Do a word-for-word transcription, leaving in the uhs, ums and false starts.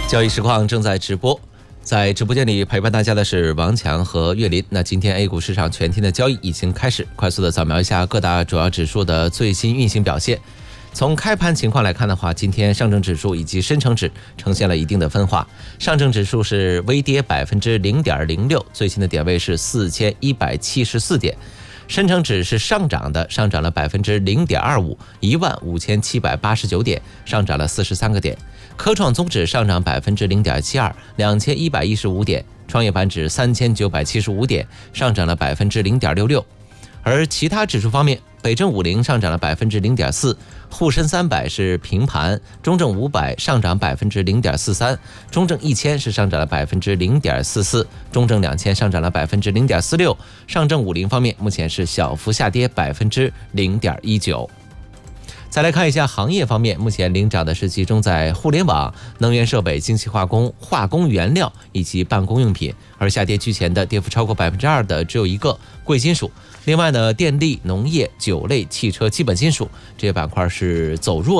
交易实况正在直播，在直播间里陪伴大家的是王强和岳林。那今天 A 股市场全天的交易已经开始，快速的扫描一下各大主要指数的最新运行表现。从开盘情况来看的话，今天上证指数以及深成指呈现了一定的分化。上证指数是微跌百分之零点零六，最新的点位是四千一百七十四点。深成指是上涨的，上涨了百分之零点二五，一万五千七百八十九点，上涨了四十三个点。科创综指上涨百分之零点七二，两千一百一十五点。创业板指三千九百七十五点，上涨了百分之零点六六。而其他指数方面，北证五零上涨了百分之零点四，沪深三百是平盘，中证五百上涨百分之零点四三，中证一千是上涨了百分之零点四四，中证两千上涨了百分之零点四六，上证五零方面目前是小幅下跌百分之零点一九。再来看一下行业方面，目前领涨的是集中在互联网、能源设备、精细化工、化工原料以及办公用品，而下跌居前的跌幅超过百分之二的只有一个贵金属。另外呢，电力、农业、酒类、汽车、基本金属这些板块是走弱的。